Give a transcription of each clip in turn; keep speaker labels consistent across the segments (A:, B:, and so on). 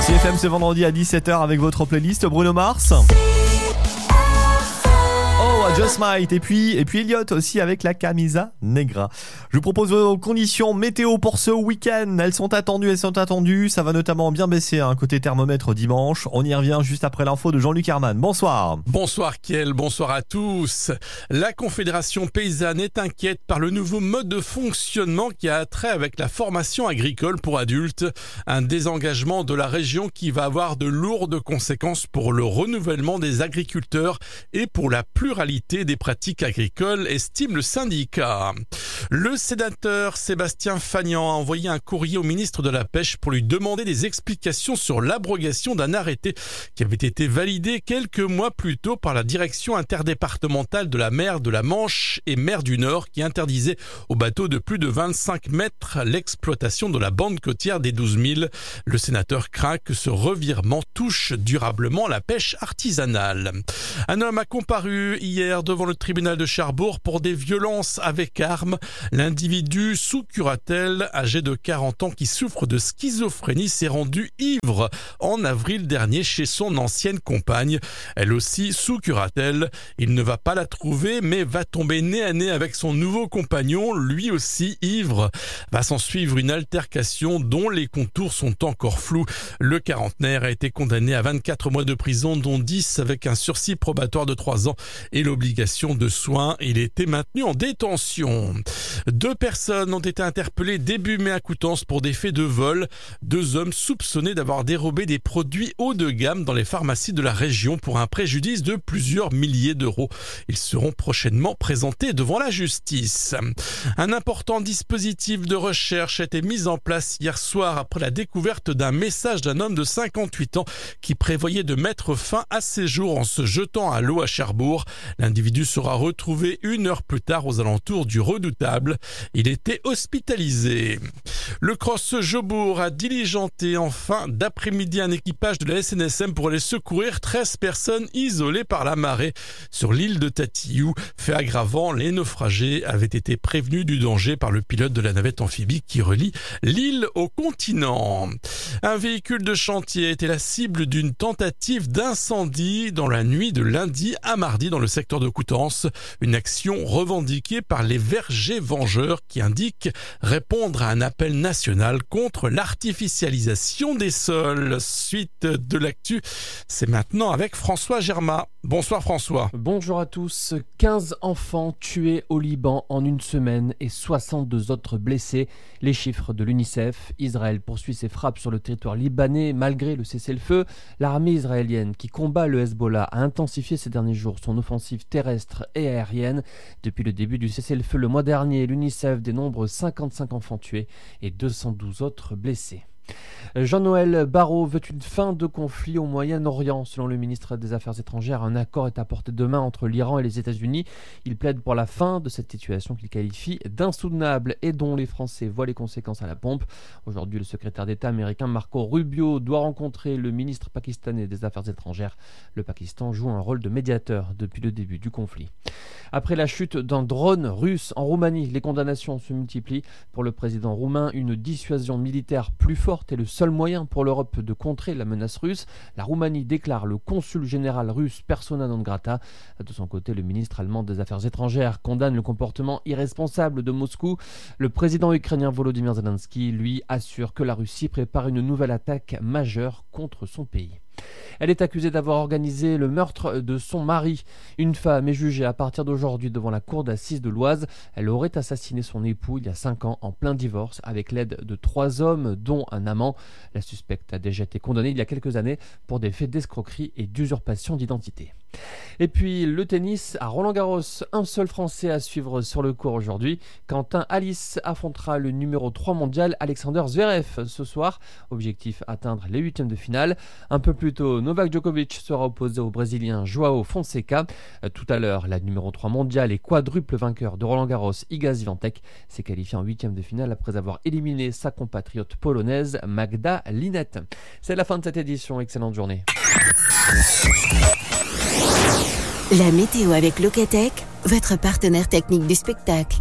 A: CFM ce vendredi à 17h avec votre playlist Bruno Mars. Just Might et puis Elliott aussi avec la Camisa Negra. Je vous propose vos conditions météo pour ce week-end. Elles sont attendues. Ça va notamment bien baisser côté thermomètre dimanche. On y revient juste après l'info de Jean-Luc Herman. Bonsoir.
B: Bonsoir Kiel, bonsoir à tous. La Confédération paysanne est inquiète par le nouveau mode de fonctionnement qui a trait avec la formation agricole pour adultes. Un désengagement de la région qui va avoir de lourdes conséquences pour le renouvellement des agriculteurs et pour la pluralité des pratiques agricoles, estime le syndicat. Le sénateur Sébastien Fagnan a envoyé un courrier au ministre de la Pêche pour lui demander des explications sur l'abrogation d'un arrêté qui avait été validé quelques mois plus tôt par la direction interdépartementale de la mer de la Manche et mer du Nord qui interdisait aux bateaux de plus de 25 mètres l'exploitation de la bande côtière des 12 000. Le sénateur craint que ce revirement touche durablement la pêche artisanale. Un homme a comparu hier devant le tribunal de Cherbourg pour des violences avec armes. L'individu sous curatelle, âgé de 40 ans qui souffre de schizophrénie, s'est rendu ivre en avril dernier chez son ancienne compagne. Elle aussi sous curatelle. Il ne va pas la trouver mais va tomber nez à nez avec son nouveau compagnon, lui aussi ivre. Va s'en suivre une altercation dont les contours sont encore flous. Le quarantenaire a été condamné à 24 mois de prison, dont 10 avec un sursis probatoire de 3 ans et l'obligation de soins. Il était maintenu en détention. 2 personnes ont été interpellées début mai à Coutances pour des faits de vol. 2 hommes soupçonnés d'avoir dérobé des produits haut de gamme dans les pharmacies de la région pour un préjudice de plusieurs milliers d'euros. Ils seront prochainement présentés devant la justice. Un important dispositif de recherche a été mis en place hier soir après la découverte d'un message d'un homme de 58 ans qui prévoyait de mettre fin à ses jours en se jetant à l'eau à Cherbourg. L'individu sera retrouvé 1 heure plus tard aux alentours du Redoutable. Il était hospitalisé. Le Cross Jobourg a diligenté en fin d'après-midi un équipage de la SNSM pour aller secourir 13 personnes isolées par la marée sur l'île de Tatillou. Fait aggravant, les naufragés avaient été prévenus du danger par le pilote de la navette amphibie qui relie l'île au continent. Un véhicule de chantier a été la cible d'une tentative d'incendie dans la nuit de lundi à mardi dans le secteur de Coutances. Une action revendiquée par les vergers vengeurs qui indiquent répondre à un appel national contre l'artificialisation des sols. Suite de l'actu, c'est maintenant avec François Germain. Bonsoir François.
C: Bonjour à tous. 15 enfants tués au Liban en une semaine et 62 autres blessés. Les chiffres de l'UNICEF. Israël poursuit ses frappes sur le territoire libanais malgré le cessez-le-feu. L'armée israélienne qui combat le Hezbollah a intensifié ces derniers jours son offensive terrestre et aérienne. Depuis le début du cessez-le-feu le mois dernier, l'UNICEF dénombre 55 enfants tués et 212 autres blessés. Jean-Noël Barrot veut une fin de conflit au Moyen-Orient. Selon le ministre des Affaires étrangères, un accord est à portée de main entre l'Iran et les États-Unis. Il plaide pour la fin de cette situation qu'il qualifie d'insoutenable et dont les Français voient les conséquences à la pompe. Aujourd'hui, le secrétaire d'État américain Marco Rubio doit rencontrer le ministre pakistanais des Affaires étrangères. Le Pakistan joue un rôle de médiateur depuis le début du conflit. Après la chute d'un drone russe en Roumanie, les condamnations se multiplient. Pour le président roumain, une dissuasion militaire plus forte est le seul moyen pour l'Europe de contrer la menace russe. La Roumanie déclare le consul général russe persona non grata. De son côté, le ministre allemand des Affaires étrangères condamne le comportement irresponsable de Moscou. Le président ukrainien Volodymyr Zelensky, lui, assure que la Russie prépare une nouvelle attaque majeure contre son pays. Elle est accusée d'avoir organisé le meurtre de son mari. Une femme est jugée à partir d'aujourd'hui devant la cour d'assises de l'Oise. Elle aurait assassiné son époux il y a 5 ans en plein divorce avec l'aide de 3 hommes, dont un amant. La suspecte a déjà été condamnée il y a quelques années pour des faits d'escroquerie et d'usurpation d'identité. Et puis le tennis à Roland-Garros, un seul Français à suivre sur le court aujourd'hui. Quentin Alice affrontera le numéro 3 mondial Alexander Zverev ce soir. Objectif atteindre les 8e de finale. Un peu plus tôt, Novak Djokovic sera opposé au Brésilien Joao Fonseca. Tout à l'heure, la numéro 3 mondiale et quadruple vainqueur de Roland-Garros Iga Swiatek s'est qualifié en 8e de finale après avoir éliminé sa compatriote polonaise Magda Linette. C'est la fin de cette édition, excellente journée.
D: La météo avec Locatech, votre partenaire technique du spectacle.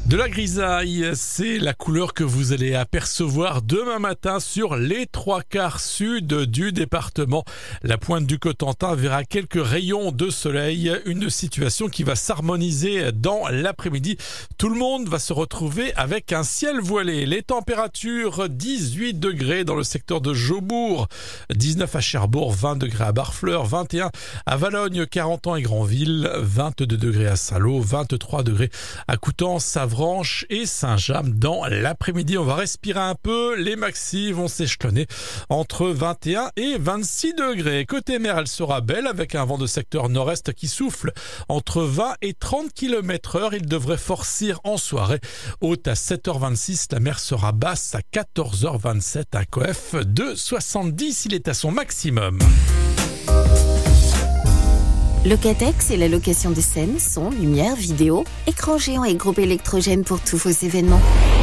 B: De la grisaille, c'est la couleur que vous allez apercevoir demain matin sur les 3/4 sud du département. La pointe du Cotentin verra quelques rayons de soleil, une situation qui va s'harmoniser dans l'après-midi. Tout le monde va se retrouver avec un ciel voilé. Les températures 18 degrés dans le secteur de Jaubourg, 19 à Cherbourg, 20 degrés à Barfleur, 21 à Valognes, Carentan et Granville, 22 degrés à Saint-Lô, 23 degrés à Coutances, Savranches et Saint-James. Dans l'après-midi, on va respirer un peu. Les maxis vont s'échelonner entre 21 et 26 degrés. Côté mer, elle sera belle avec un vent de secteur nord-est qui souffle entre 20 et 30 km/h. Il devrait forcir en soirée. Haute à 7h26, la mer sera basse à 14h27. Un coef de 70, il est à son maximum.
D: Locatech, c'est la location de scène, son, lumière, vidéo, écran géant et groupe électrogène pour tous vos événements.